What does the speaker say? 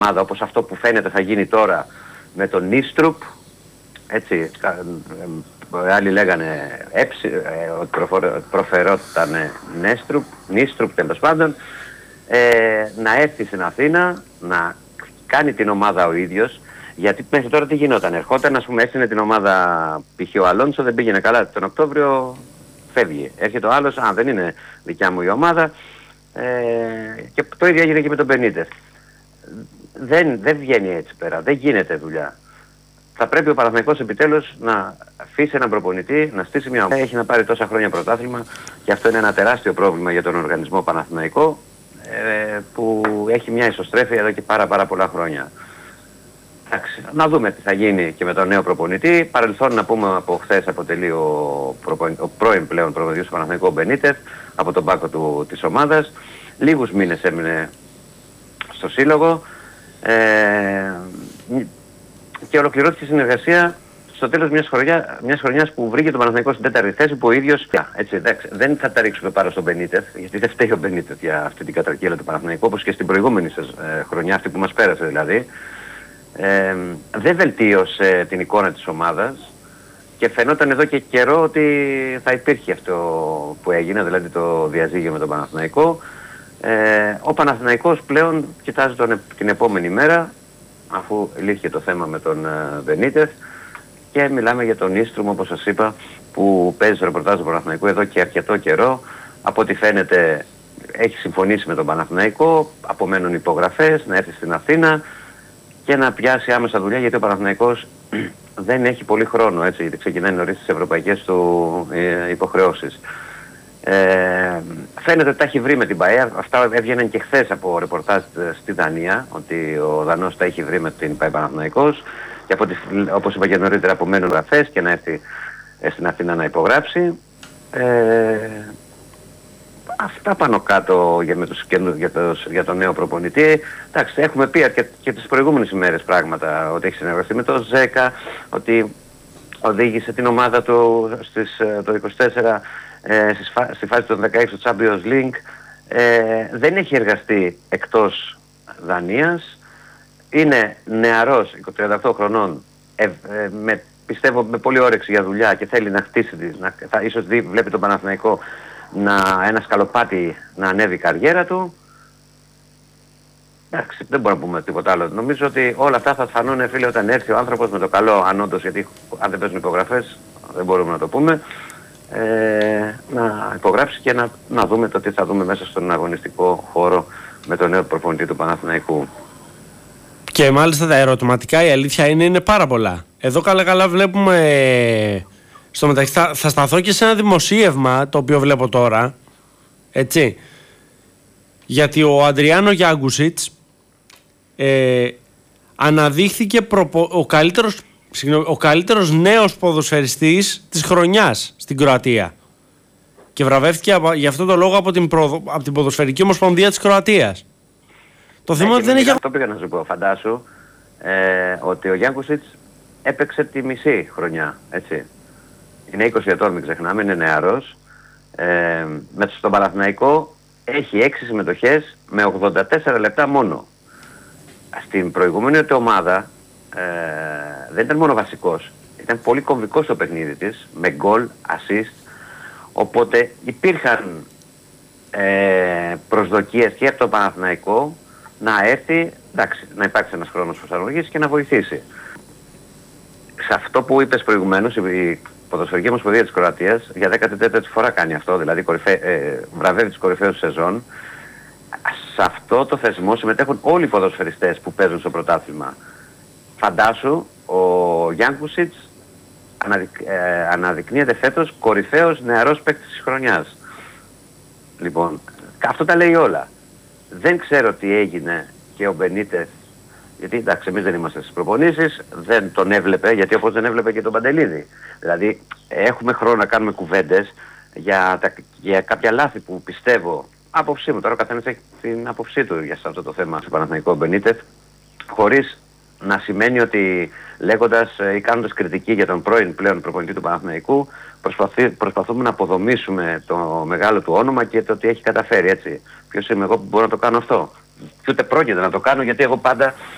ομάδα, όπως αυτό που φαίνεται θα γίνει τώρα με τον Νίστρουπ, έτσι, άλλοι λέγανε ότι προφερόταν Νίστρουπ τέλος πάντων, να έρθει στην Αθήνα, να κάνει την ομάδα ο ίδιος, γιατί μέχρι τώρα τι γινόταν, ερχόταν, ας πούμε, έστεινε την ομάδα, π.χ. ο Αλόνσο δεν πήγαινε καλά, τον Οκτώβριο φεύγει, έρχεται ο άλλος, αν δεν είναι δικιά μου η ομάδα, και το ίδιο έγινε και με τον Μπενίτεθ. Δεν βγαίνει έτσι πέρα, δεν γίνεται δουλειά. Θα πρέπει ο Παναθηναϊκός επιτέλους να αφήσει έναν προπονητή, να στήσει μια ομάδα. Έχει να πάρει τόσα χρόνια πρωτάθλημα και αυτό είναι ένα τεράστιο πρόβλημα για τον οργανισμό Παναθηναϊκό, που έχει μια ισοστρέφεια εδώ και πάρα πολλά χρόνια. Εντάξει, να δούμε τι θα γίνει και με τον νέο προπονητή. Παρελθόν να πούμε από χθες αποτελεί ο πρώην πλέον προπονητής του Παναθηναϊκού Μπενίτεθ από τον πάκο της ομάδας. Λίγους μήνες έμεινε στο σύλλογο και ολοκληρώθηκε η συνεργασία στο τέλος μιας χρονιάς που βρήκε τον Παναθηναϊκό στην τέταρτη θέση, που ο ίδιος, έτσι, εντάξει, δεν θα τα ρίξουμε πάνω στον Μπενίτεθ, γιατί δεν φταίει ο Μπενίτεθ για αυτή την κατρακύλα του Παναθηναϊκού, όπως και στην προηγούμενη χρονιά, αυτή που μας πέρασε δηλαδή. Δεν βελτίωσε την εικόνα της ομάδας και φαινόταν εδώ και καιρό ότι θα υπήρχε αυτό που έγινε, δηλαδή το διαζύγιο με τον Παναθηναϊκό. Ο Παναθηναϊκός πλέον κοιτάζει την επόμενη μέρα, αφού λύθηκε το θέμα με τον Μπενίτεθ, και μιλάμε για τον Νίστρουμ, όπως σας είπα, που παίζει στο ρεπορτάζ του Παναθηναϊκού εδώ και αρκετό καιρό. Από ό,τι φαίνεται έχει συμφωνήσει με τον Παναθηναϊκό, απομένουν υπογραφές, να έρθει στην Αθήνα και να πιάσει άμεσα δουλειά, γιατί ο Παναθηναϊκός δεν έχει πολύ χρόνο, έτσι, γιατί ξεκινάει νωρίς τις ευρωπαϊκές του υποχρεώσεις. Φαίνεται ότι τα έχει βρει με την ΠΑΕ. Αυτά έβγαιναν και χθες από ρεπορτάζ στη Δανία, ότι ο Δανός τα έχει βρει με την ΠΑΕ Παναθηναϊκός, και όπως είπα και νωρίτερα, απομένουν γραφές και να έρθει στην Αθήνα να υπογράψει. Αυτά πάνω κάτω για τον νέο προπονητή. Εντάξει, έχουμε πει και τις προηγούμενες ημέρες πράγματα, ότι έχει συνεργαστεί με το ΖΕΚΑ, ότι οδήγησε την ομάδα του το 24 στη φάση των 16 του Champions League. Δεν έχει εργαστεί εκτός Δανίας. Είναι νεαρός, 38 χρονών, πιστεύω με πολύ όρεξη για δουλειά, και θέλει να χτίσει, ίσως βλέπει τον Παναθηναϊκό ένα σκαλοπάτι να ανέβει η καριέρα του. Εντάξει, δεν μπορούμε να πούμε τίποτα άλλο. Νομίζω ότι όλα αυτά θα φανούν, φίλε, όταν έρθει ο άνθρωπος με το καλό, αν όντως, γιατί αν δεν παίζουν υπογραφές δεν μπορούμε να το πούμε, να υπογράψει και να δούμε το τι θα δούμε μέσα στον αγωνιστικό χώρο με τον νέο προπονητή του Παναθηναϊκού. Και μάλιστα τα ερωτηματικά, η αλήθεια είναι πάρα πολλά. Εδώ καλά βλέπουμε. Στο μεταξύ θα σταθώ και σε ένα δημοσίευμα το οποίο βλέπω τώρα, έτσι, γιατί ο Αντριάνο Γιάνκουσιτς αναδείχθηκε ο καλύτερος νέος ποδοσφαιριστής της χρονιάς στην Κροατία, και βραβεύτηκε για αυτό το λόγο από την Ποδοσφαιρική Ομοσπονδία της Κροατίας. Το θέμα ότι δεν έχει... Αυτό πήγα να σου πω, φαντάσου ότι ο Γιάνκουσιτς έπαιξε τη μισή χρονιά, έτσι. Είναι 20 ετών, μην ξεχνάμε, είναι νεαρός. Στον Παναθηναϊκό έχει 6 συμμετοχές με 84 λεπτά μόνο. Στην προηγούμενη ομάδα δεν ήταν μόνο βασικός, ήταν πολύ κομβικός στο παιχνίδι της, με γκολ, assist, οπότε υπήρχαν προσδοκίες και από το Παναθηναϊκό να έρθει, εντάξει, να υπάρξει ένας χρόνος προσαρμογής και να βοηθήσει. Σε αυτό που είπες προηγουμένως, η Ποδοσφαιρική Ομοσπονδία της Κροατίας για 14η φορά κάνει αυτό, δηλαδή βραβεύει τους κορυφαίους σεζόν. Σε αυτό το θεσμό συμμετέχουν όλοι οι ποδοσφαιριστές που παίζουν στο πρωτάθλημα. Φαντάσου, ο Γιάνκουσιτς αναδεικνύεται φέτος κορυφαίος νεαρός παίκτης της χρονιάς. Λοιπόν, αυτό τα λέει όλα. Δεν ξέρω τι έγινε και ο Μπενίτεθ, γιατί εντάξει, εμείς δεν είμαστε στις προπονήσεις, δεν τον έβλεπε, γιατί όπως δεν έβλεπε και τον Παντελίδη. Δηλαδή έχουμε χρόνο να κάνουμε κουβέντες για κάποια λάθη που πιστεύω, άποψή μου, τώρα ο καθένας έχει την άποψή του για αυτό το θέμα στο Παναθηναϊκό Μπενίτεθ, χωρίς να σημαίνει ότι λέγοντας ή κάνοντας κριτική για τον πρώην πλέον προπονητή του Παναθηναϊκού προσπαθούμε να αποδομήσουμε το μεγάλο του όνομα και το ότι έχει καταφέρει, έτσι. Ποιος είμαι εγώ που μπορώ να το κάνω αυτό? Και ούτε πρόκειται να το κάνω, γιατί εγώ πάντα